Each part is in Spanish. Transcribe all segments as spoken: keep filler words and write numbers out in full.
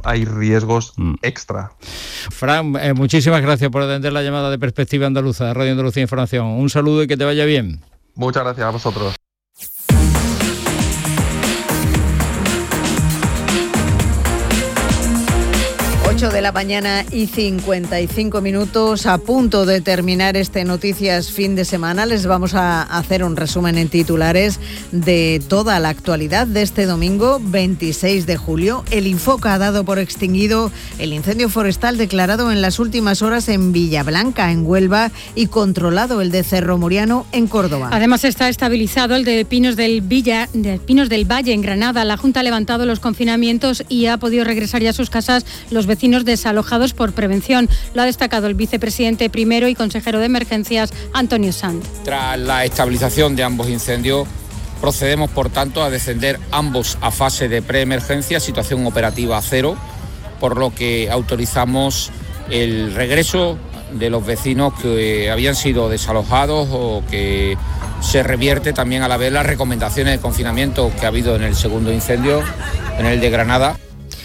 hay riesgos mm. extra. Fran, eh, muchísimas gracias por atender la llamada de Perspectiva Andaluza, de Radio Andalucía Información. Un saludo y que te vaya bien. Muchas gracias a vosotros. ocho de la mañana y cincuenta y cinco minutos, a punto de terminar este Noticias Fin de Semana. Les vamos a hacer un resumen en titulares de toda la actualidad de este domingo veintiséis de julio. El Infoca ha dado por extinguido el incendio forestal declarado en las últimas horas en Villablanca, en Huelva, y controlado el de Cerro Muriano, en Córdoba. Además está estabilizado el de Pinos del Villa, de Pinos del Valle, en Granada. La Junta ha levantado los confinamientos y ha podido regresar ya a sus casas los vecinos desalojados por prevención. Lo ha destacado el vicepresidente primero y consejero de Emergencias, Antonio Sanz. Tras la estabilización de ambos incendios, procedemos, por tanto, a descender ambos a fase de preemergencia, situación operativa cero, por lo que autorizamos el regreso de los vecinos que habían sido desalojados o que se revierte también a la vez las recomendaciones de confinamiento que ha habido en el segundo incendio, en el de Granada.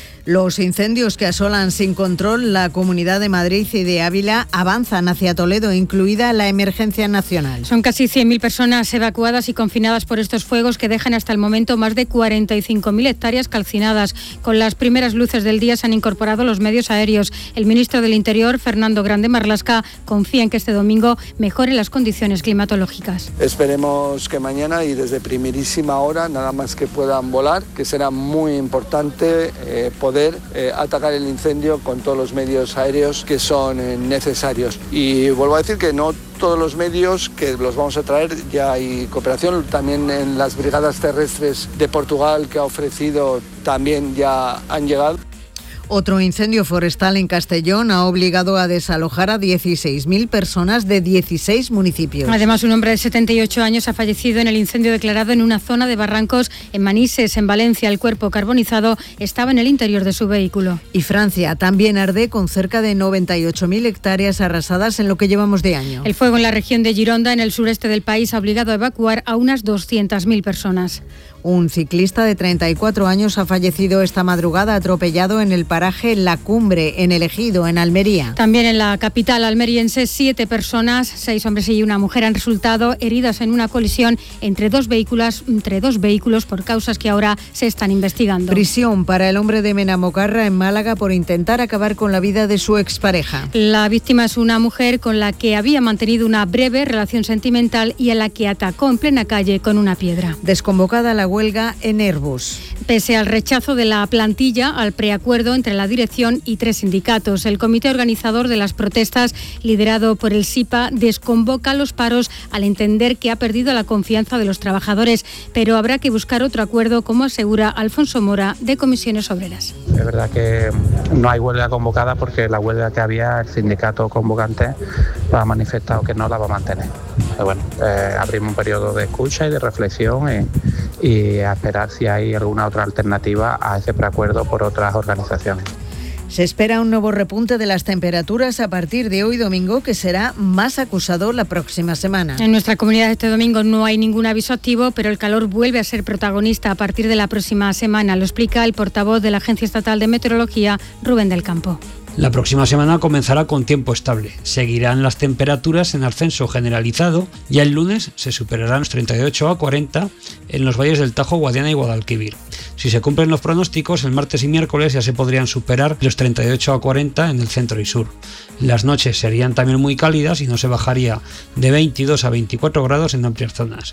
Los incendios que asolan sin control la Comunidad de Madrid y de Ávila avanzan hacia Toledo, incluida la emergencia nacional. Son casi cien mil personas evacuadas y confinadas por estos fuegos que dejan hasta el momento más de cuarenta y cinco mil hectáreas calcinadas. Con las primeras luces del día se han incorporado los medios aéreos. El ministro del Interior, Fernando Grande Marlaska, confía en que este domingo mejoren las condiciones climatológicas. Esperemos que mañana y desde primerísima hora, nada más que puedan volar, que será muy importante eh, poder Eh, atacar el incendio con todos los medios aéreos que son eh, necesarios. Y vuelvo a decir que no todos los medios que los vamos a traer, ya hay cooperación, también en las brigadas terrestres de Portugal que ha ofrecido, también ya han llegado. Otro incendio forestal en Castellón ha obligado a desalojar a dieciséis mil personas de dieciséis municipios. Además, un hombre de setenta y ocho años ha fallecido en el incendio declarado en una zona de barrancos en Manises, en Valencia. El cuerpo carbonizado estaba en el interior de su vehículo. Y Francia también arde, con cerca de noventa y ocho mil hectáreas arrasadas en lo que llevamos de año. El fuego en la región de Gironda, en el sureste del país, ha obligado a evacuar a unas doscientas mil personas. Un ciclista de treinta y cuatro años ha fallecido esta madrugada atropellado en el paraje La Cumbre, en El Ejido, en Almería. También en la capital almeriense, siete personas, seis hombres y una mujer, han resultado heridas en una colisión entre dos vehículos, entre dos vehículos por causas que ahora se están investigando. Prisión para el hombre de Menamocarra, en Málaga, por intentar acabar con la vida de su expareja. La víctima es una mujer con la que había mantenido una breve relación sentimental y a la que atacó en plena calle con una piedra. Desconvocada la huelga en Airbus. Pese al rechazo de la plantilla al preacuerdo entre la dirección y tres sindicatos, el comité organizador de las protestas, liderado por el SIPA, desconvoca los paros al entender que ha perdido la confianza de los trabajadores, pero habrá que buscar otro acuerdo, como asegura Alfonso Mora, de Comisiones Obreras. Es verdad que no hay huelga convocada porque la huelga que había, el sindicato convocante lo ha manifestado que no la va a mantener. Pero bueno, eh, abrimos un periodo de escucha y de reflexión y, y a esperar si hay alguna otra alternativa a ese preacuerdo por otras organizaciones. Se espera un nuevo repunte de las temperaturas a partir de hoy domingo, que será más acusado la próxima semana. En nuestra comunidad este domingo no hay ningún aviso activo, pero el calor vuelve a ser protagonista a partir de la próxima semana. Lo explica el portavoz de la Agencia Estatal de Meteorología, Rubén del Campo. La próxima semana comenzará con tiempo estable. Seguirán las temperaturas en ascenso generalizado. Ya el lunes se superarán los treinta y ocho a cuarenta en los valles del Tajo, Guadiana y Guadalquivir. Si se cumplen los pronósticos, el martes y miércoles ya se podrían superar los treinta y ocho a cuarenta en el centro y sur. Las noches serían también muy cálidas y no se bajaría de veintidós a veinticuatro grados en amplias zonas.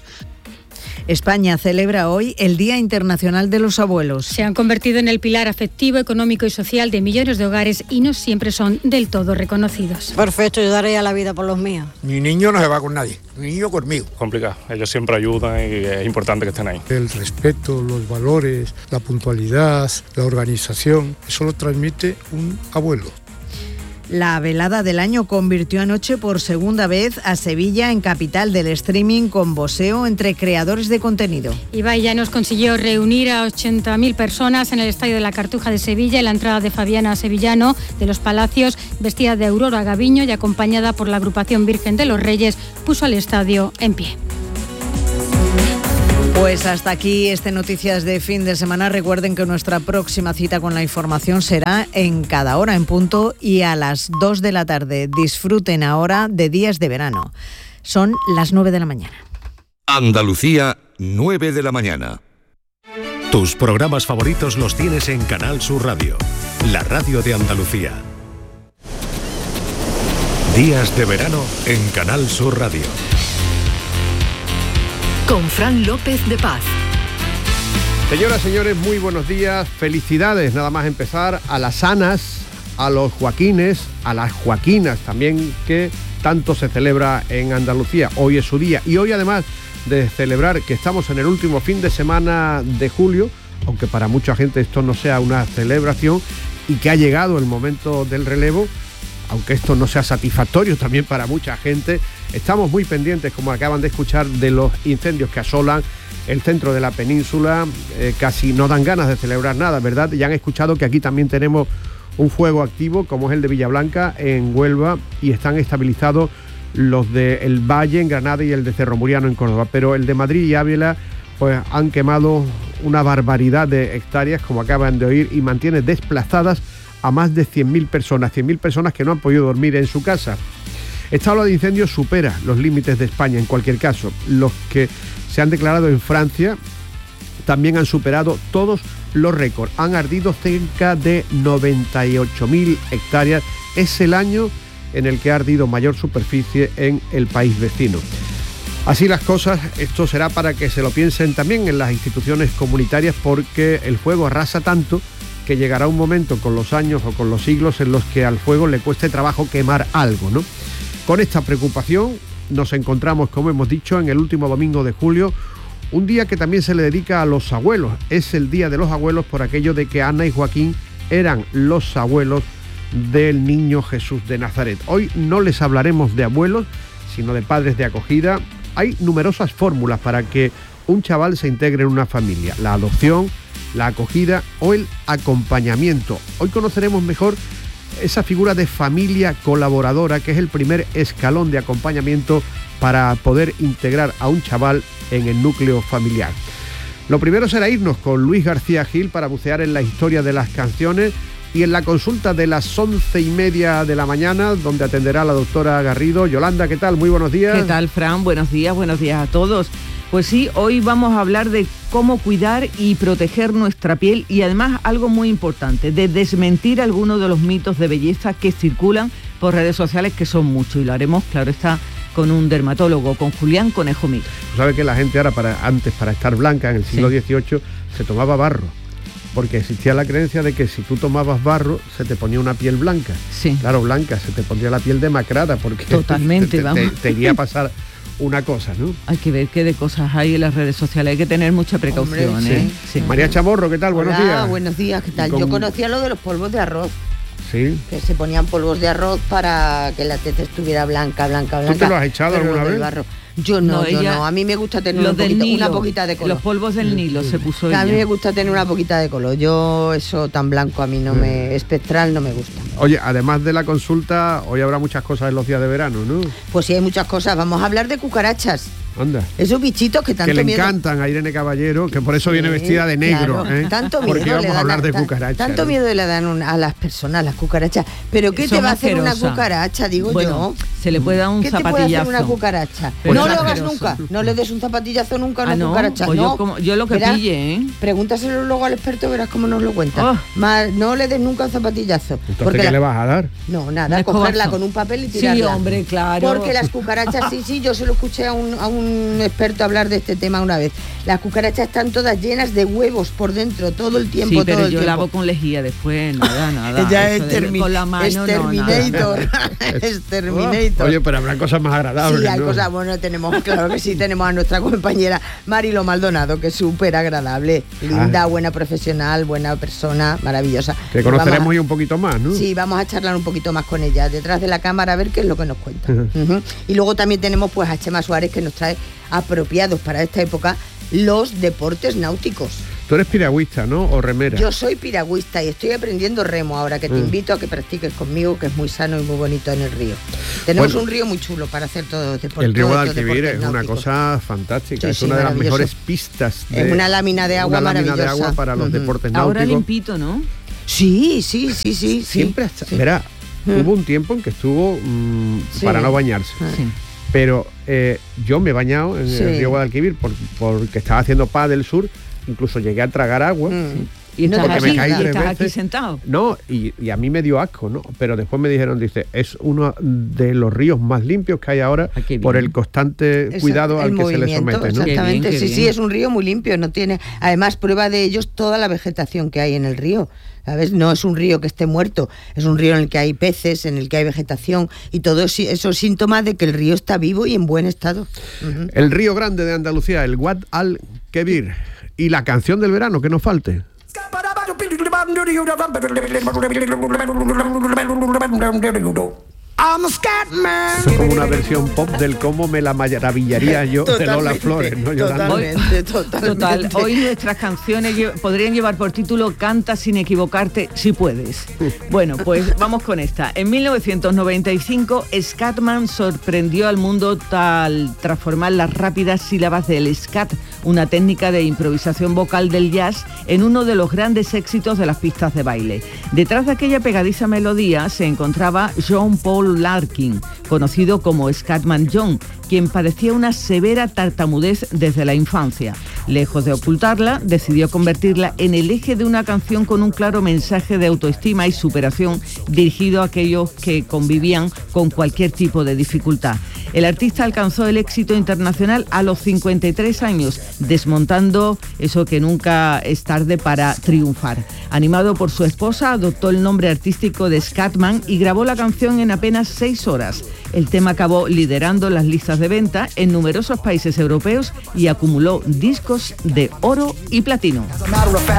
España celebra hoy el Día Internacional de los Abuelos. Se han convertido en el pilar afectivo, económico y social de millones de hogares y no siempre son del todo reconocidos. Perfecto, yo daría la vida por los míos. Mi niño no se va con nadie, mi niño conmigo. Complicado, ellos siempre ayudan y es importante que estén ahí. El respeto, los valores, la puntualidad, la organización, eso lo transmite un abuelo. La velada del año convirtió anoche por segunda vez a Sevilla en capital del streaming, con boxeo entre creadores de contenido. Ibai Llanos consiguió reunir a ochenta mil personas en el Estadio de la Cartuja de Sevilla, en la entrada de Fabiana Sevillano de los Palacios, vestida de Aurora Gaviño y acompañada por la agrupación Virgen de los Reyes, puso al estadio en pie. Pues hasta aquí este Noticias de Fin de Semana. Recuerden que nuestra próxima cita con la información será en cada hora en punto y a las dos de la tarde. Disfruten ahora de días de verano. Son las nueve de la mañana. Andalucía, nueve de la mañana. Tus programas favoritos los tienes en Canal Sur Radio, la radio de Andalucía. Días de verano en Canal Sur Radio. Con Fran López de Paz. Señoras, señores, muy buenos días. Felicidades, nada más empezar, a las Anas, a los Joaquines, a las Joaquinas también, que tanto se celebra en Andalucía. Hoy es su día. Y hoy, además de celebrar que estamos en el último fin de semana de julio, aunque para mucha gente esto no sea una celebración y que ha llegado el momento del relevo, aunque esto no sea satisfactorio también para mucha gente, estamos muy pendientes, como acaban de escuchar, de los incendios que asolan el centro de la península. Eh, casi no dan ganas de celebrar nada, ¿verdad? Ya han escuchado que aquí también tenemos un fuego activo, como es el de Villablanca en Huelva, y están estabilizados los del Valle en Granada y el de Cerro Muriano en Córdoba, pero el de Madrid y Ávila pues han quemado una barbaridad de hectáreas, como acaban de oír, y mantiene desplazadas a más de cien mil personas, cien mil personas que no han podido dormir en su casa. Esta ola de incendios supera los límites de España en cualquier caso. Los que se han declarado en Francia también han superado todos los récords. Han ardido cerca de noventa y ocho mil hectáreas. Es el año en el que ha ardido mayor superficie en el país vecino. Así las cosas, esto será para que se lo piensen también en las instituciones comunitarias, porque el fuego arrasa tanto que llegará un momento con los años o con los siglos en los que al fuego le cueste trabajo quemar algo, ¿no? Con esta preocupación nos encontramos, como hemos dicho, en el último domingo de julio, un día que también se le dedica a los abuelos. Es el Día de los Abuelos por aquello de que Ana y Joaquín eran los abuelos del niño Jesús de Nazaret. Hoy no les hablaremos de abuelos, sino de padres de acogida. Hay numerosas fórmulas para que un chaval se integre en una familia: la adopción, la acogida o el acompañamiento. Hoy conoceremos mejor esa figura de familia colaboradora, que es el primer escalón de acompañamiento para poder integrar a un chaval en el núcleo familiar. Lo primero será irnos con Luis García Gil para bucear en la historia de las canciones y en la consulta de las once y media de la mañana, donde atenderá la doctora Garrido. Yolanda, ¿qué tal? Muy buenos días. ¿Qué tal, Fran? Buenos días, buenos días a todos. Pues sí, hoy vamos a hablar de cómo cuidar y proteger nuestra piel, y además algo muy importante, de desmentir algunos de los mitos de belleza que circulan por redes sociales, que son muchos, y lo haremos, claro está, con un dermatólogo, con Julián Conejo Mir. ¿Sabe que la gente ahora, para antes, para estar blanca en el siglo dieciocho, se tomaba barro? Porque existía la creencia de que si tú tomabas barro se te ponía una piel blanca. Sí. Claro, blanca, se te pondría la piel demacrada, porque totalmente, te, te, vamos. Te, te iría a pasar una cosa, ¿no? Hay que ver qué de cosas hay en las redes sociales, hay que tener mucha precaución. Hombre, ¿eh? Sí. Sí. María Chamorro, ¿qué tal? Hola, buenos días. Buenos días, ¿qué tal? Con... Yo conocía lo de los polvos de arroz. Sí. Que se ponían polvos de arroz para que la tez estuviera blanca, blanca, blanca. ¿Tú te lo has echado alguna vez? Barro. Yo no, no yo no. A mí me gusta tener una poquita, una poquita de color. Los polvos del Nilo se puso ella. A mí me gusta tener una poquita de color. Yo eso tan blanco a mí no me... espectral no me gusta. Oye, además de la consulta, hoy habrá muchas cosas en los días de verano, ¿no? Pues sí, hay muchas cosas. Vamos a hablar de cucarachas. Anda. Esos bichitos que tanto que le miedo... encantan a Irene Caballero, que por eso sí, viene vestida de negro. Claro. ¿eh? Tanto miedo Porque vamos le a hablar de tan, cucarachas. Tanto ¿no? miedo le dan a las personas, las cucarachas. Pero ¿qué Son te va a hacer asquerosa. Una cucaracha, digo bueno, yo? Se le puede dar un ¿Qué zapatillazo. ¿Qué te puede hacer una cucaracha? Pues no lo hagas nunca. No le des un zapatillazo nunca a una ah, no, cucaracha. Pues no. yo, como, yo lo que verás, pille, ¿eh? Pregúntaselo luego al experto, verás cómo nos lo cuenta. Oh. Más, no le des nunca un zapatillazo. Entonces, porque ¿qué la... le vas a dar? No, nada, cogerla con un papel y tirarla. Sí, hombre, claro. Porque las cucarachas, sí, sí, yo se lo escuché a un, a un experto hablar de este tema una vez. Las cucarachas están todas llenas de huevos por dentro, todo el tiempo, sí, pero todo el yo tiempo. lavo con lejía después, nada, nada. Ella es termi con la mano, es Terminator. No, es Terminator. Oye, pero habrá cosas más agradables. Sí, hay ¿no? cosas, bueno, tenemos, claro que sí, tenemos a nuestra compañera Marilo Maldonado, que es súper agradable, linda, ah. buena profesional, buena persona, maravillosa. Que conoceremos hoy un poquito más, ¿no? Sí, vamos a charlar un poquito más con ella, detrás de la cámara, a ver qué es lo que nos cuenta. Uh-huh. Uh-huh. Y luego también tenemos pues a Chema Suárez, que nos trae apropiados para esta época los deportes náuticos. Tú eres piragüista, ¿no? O remera. Yo soy piragüista y estoy aprendiendo remo ahora, que te Mm. invito a que practiques conmigo, que es muy sano y muy bonito en el río. Tenemos Bueno, un río muy chulo para hacer todo deporte. El río todo Guadalquivir deportes es una náuticos. cosa fantástica, Sí, es sí, una de las maravilloso. mejores pistas. De, Es una lámina de agua una lámina de maravillosa. agua para los Ujú. deportes náuticos. Ahora limpito, ¿no? Sí, sí, sí, sí. Siempre sí, hasta, sí. verá, Mm. hubo un tiempo en que estuvo mm, Sí. para no bañarse. Sí. Pero eh, yo me he bañado en Sí. el río Guadalquivir por- porque estaba haciendo pádel sur, incluso llegué a tragar agua. Y estás, porque aquí, me caí y tres estás aquí veces. sentado. No, y, y a mí me dio asco, ¿no? Pero después me dijeron, dice, es uno de los ríos más limpios que hay ahora por el constante Exacto, cuidado al el que se le movimiento, somete, ¿no? Exactamente, sí, sí, es un río muy limpio, no tiene, además prueba de ellos toda la vegetación que hay en el río. ¿Sabes? No es un río que esté muerto, es un río en el que hay peces, en el que hay vegetación y todo eso es síntoma de que el río está vivo y en buen estado. Uh-huh. El río grande de Andalucía, el Wad al-Kebir. Y la canción del verano, que no falte. I'm a scat man. Es como una versión pop del cómo me la maravillaría yo de Lola Flores, ¿no? Llorando. Totalmente, totalmente. Total, hoy nuestras canciones lle- podrían llevar por título Canta sin equivocarte si puedes. Bueno, pues vamos con esta. En mil novecientos noventa y cinco, Scatman sorprendió al mundo al transformar las rápidas sílabas del scat, una técnica de improvisación vocal del jazz, en uno de los grandes éxitos de las pistas de baile. Detrás de aquella pegadiza melodía se encontraba John Paul Larkin, conocido como Scatman John, quien padecía una severa tartamudez desde la infancia. Lejos de ocultarla, decidió convertirla en el eje de una canción con un claro mensaje de autoestima y superación dirigido a aquellos que convivían con cualquier tipo de dificultad. El artista alcanzó el éxito internacional a los cincuenta y tres años, desmontando eso que nunca es tarde para triunfar. Animado por su esposa, adoptó el nombre artístico de Scatman y grabó la canción en apenas seis horas. El tema acabó liderando las listas de venta en numerosos países europeos y acumuló discos de oro y platino.